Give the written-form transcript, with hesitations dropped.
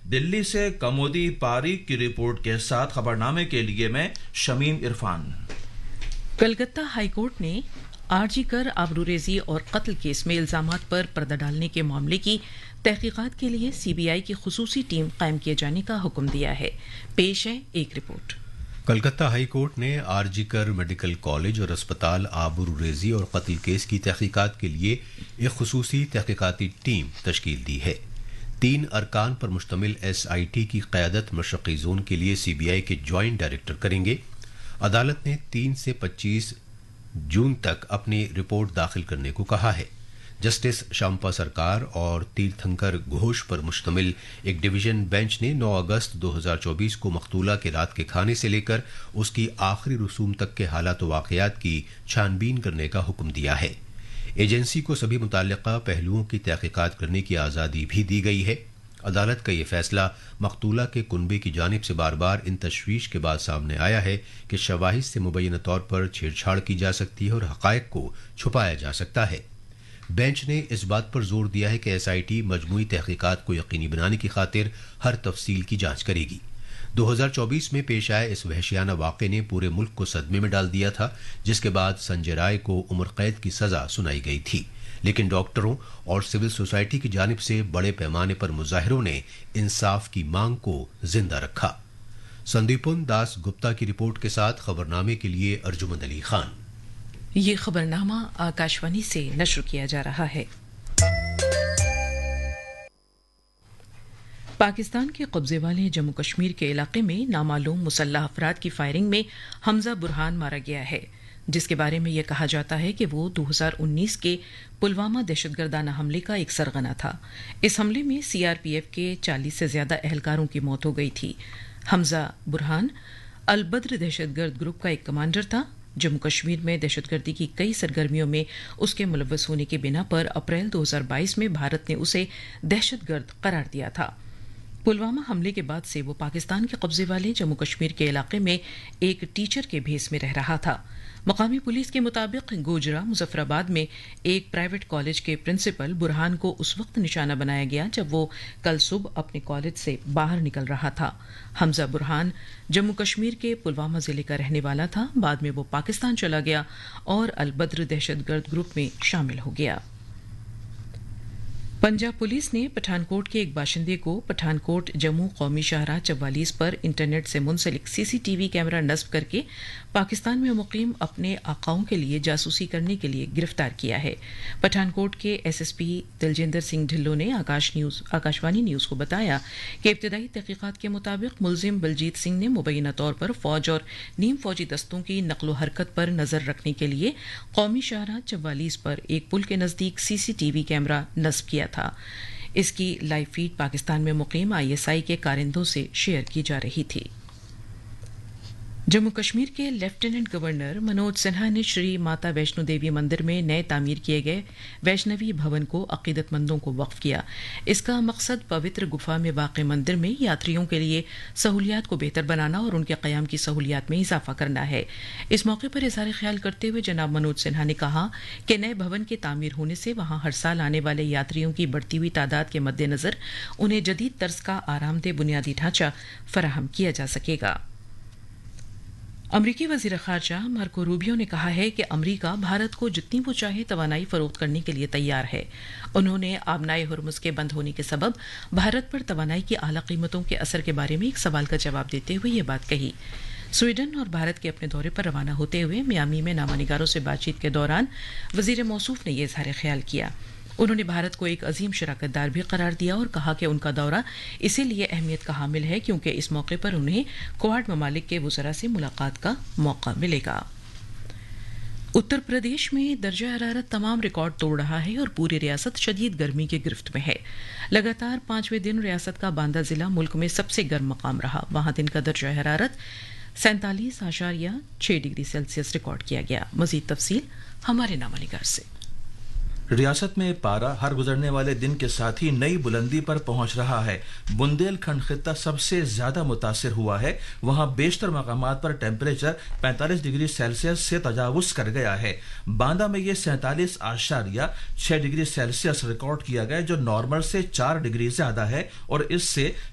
दिल्ली से कमोदी पारिक की रिपोर्ट के साथ खबरनामे के लिए मैं शमीम इरफान। कलकत्ता हाईकोर्ट ने आरजी कर आबरूरेजी और कत्ल केस में इल्जामात पर पर्दा डालने के मामले की तहकीकात के लिए सीबीआई की खुसूसी टीम कायम किए जाने का हुक्म दिया है। पेश है एक रिपोर्ट। कलकत्ता हाई कोर्ट ने आरजी कर मेडिकल कॉलेज और अस्पताल आबरूरेजी और कत्ल केस की तहकीकात के लिए एक खुसूसी तहकीकाती टीम तश्कील दी है। 3 अरकान पर मुश्तमिल एसआईटी की क़यादत मशरक़ी जोन के लिए सीबीआई के जॉइंट डायरेक्टर करेंगे। अदालत ने 3 से 25 जून तक अपनी रिपोर्ट दाखिल करने को कहा है। जस्टिस शाम्पा सरकार और तीर्थंकर घोष पर मुश्तमिल एक डिवीजन बेंच ने 9 अगस्त 2024 को मकतूला के रात के खाने से लेकर उसकी आखिरी रसूम तक के हालात व वाक़यात की छानबीन करने का हुक्म दिया है। एजेंसी को सभी मुताल्लिक़ा पहलुओं की तहक़ीक़ात करने की आज़ादी भी दी गई है। अदालत का ये फैसला मकतूला के कुनबे की जानिब से बार बार इन तशवीश के बाद सामने आया है कि शवाहिद से मुबैना तौर पर छेड़छाड़ की जा सकती है और हक़ाइक़ को छुपाया जा सकता है। बेंच ने इस बात पर जोर दिया है कि एसआईटी मजमूई तहक़ीक़ात को यकीनी बनाने की खातिर हर तफसील की जांच करेगी। 2024 में पेश आए इस वहशियाना वाक़े ने पूरे मुल्क को सदमे में डाल दिया था, जिसके बाद संजय राय को उम्र कैद की सज़ा सुनाई गई थी, लेकिन डॉक्टरों और सिविल सोसाइटी की जानिब से बड़े पैमाने पर मुजाहिरों ने इंसाफ की मांग को जिंदा रखा। संदीपन दास गुप्ता की रिपोर्ट के साथ खबरनामे के लिए अर्जुमंद अली खान। ये खबरनामा आकाशवाणी से नश्र किया जा रहा है। पाकिस्तान के कब्जे वाले जम्मू कश्मीर के इलाके में नामालूम मुसल्लह अफराद की फायरिंग में हमजा बुरहान मारा गया है, जिसके बारे में यह कहा जाता है कि वो 2019 के पुलवामा दहशतगर्दाना हमले का एक सरगना था। इस हमले में सीआरपीएफ के 40 से ज्यादा एहलकारों की मौत हो गई थी। हमजा बुरहान अल बद्र दहशतगर्द ग्रुप का एक कमांडर था। जम्मू कश्मीर में दहशतगर्दी की कई सरगर्मियों में उसके मुलव्वस होने की बिना पर अप्रैल 2022 में भारत ने उसे दहशतगर्द करार दिया था। पुलवामा हमले के बाद से वो पाकिस्तान के कब्जे वाले जम्मू कश्मीर के इलाके में एक टीचर के भेस में रह रहा था। मकामी पुलिस के मुताबिक गोजरा मुजफ्फराबाद में एक प्राइवेट कॉलेज के प्रिंसिपल बुरहान को उस वक्त निशाना बनाया गया जब वो कल सुबह अपने कॉलेज से बाहर निकल रहा था। हमजा बुरहान जम्मू कश्मीर के पुलवामा जिले का रहने वाला था। बाद में वो पाकिस्तान चला गया और अल बद्र दहशतगर्द ग्रुप में शामिल हो गया। पंजाब पुलिस ने पठानकोट के एक बाशिंदे को पठानकोट जम्मू कौमी शाहराह 44 पर इंटरनेट से मुंसलिक सीसीटीवी कैमरा नस्ब करके पाकिस्तान में मुकीम अपने आकाओं के लिए जासूसी करने के लिए गिरफ्तार किया है। पठानकोट के एसएसपी दिलजिंदर सिंह ढिल्लो ने आकाशवाणी न्यूज को बताया कि इब्तदाई तहकीकात के मुताबिक मुलजिम बलजीत सिंह ने मुबैना तौर पर फौज और नीम फौजी दस्तों की नकलो हरकत पर नजर रखने के लिए कौमी शाहराह 44 पर एक पुल के नजदीक सीसीटीवी कैमरा नस्ब किया था। इसकी लाइव फीड पाकिस्तान में मुकीम आईएसआई के कारिंदों से शेयर की जा रही थी। जम्मू कश्मीर के लेफ्टिनेंट गवर्नर मनोज सिन्हा ने श्री माता वैष्णो देवी मंदिर में नए तामीर किए गए वैष्णवी भवन को अकीदतमंदों को वक्फ किया। इसका मकसद पवित्र गुफा में वाक़ मंदिर में यात्रियों के लिए सहूलियात को बेहतर बनाना और उनके क़याम की सहूलियात में इजाफा करना है। इस मौके पर इज़हार ख्याल करते हुए जनाब मनोज सिन्हा ने कहा कि नए भवन के तामीर होने से वहां हर साल आने वाले यात्रियों की बढ़ती हुई तादाद के मद्देनजर उन्हें जदीद तर्ज का आरामदेह बुनियादी ढांचा फराहम किया जा सकेगा। अमरीकी वज़ीर ख़ारजा मार्को रूबियो ने कहा है कि अमरीका भारत को जितनी वो चाहे तवानाई फरोख्त करने के लिए तैयार है। उन्होंने आबनाए हुर्मुज़ के बंद होने के सबब भारत पर तवानाई की आला कीमतों के असर के बारे में एक सवाल का जवाब देते हुए ये बात कही। स्वीडन और भारत के अपने दौरे पर रवाना होते हुए मियामी में नामानिगारों से बातचीत के दौरान वज़ीर मौसूफ ने यह इज़हार ख्याल किया। उन्होंने भारत को एक अजीम शराकतदार भी करार दिया और कहा कि उनका दौरा इसीलिए अहमियत का हामिल है क्योंकि इस मौके पर उन्हें क्वाड ममालिक के वज़रा से मुलाकात का मौका मिलेगा। उत्तर प्रदेश में दर्जा हरारत तमाम रिकॉर्ड तोड़ रहा है और पूरी रियासत शदीद गर्मी की गिरफ्त में है। लगातार 5वें दिन रियासत का बांदा जिला मुल्क में सबसे गर्म मकाम रहा। वहां दिन का दर्जा हरारत 47.6 डिग्री सेल्सियस रिकॉर्ड किया गया। मजीद तफसील हमारे नामानिगार से। रियासत में पारा हर गुजरने वाले दिन के साथ ही नई बुलंदी पर पहुंच रहा है। बुंदेलखंड खित्ता सबसे ज्यादा मुतासिर हुआ है। वहां बेशतर मकामात पर टेम्परेचर 45 डिग्री सेल्सियस से तजावुज कर गया है। बांदा में ये 47.6 डिग्री सेल्सियस रिकॉर्ड किया गया, जो नॉर्मल से 4 डिग्री ज्यादा है और इससे